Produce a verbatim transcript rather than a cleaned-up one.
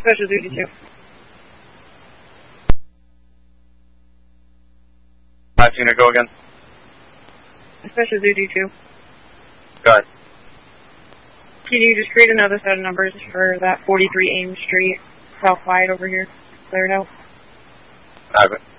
Special Duty two. Last unit, go again. Special Duty two. Go ahead. Can you just create another set of numbers for that forty-three Ames Street, South Wide over here? Clear it out. Okay.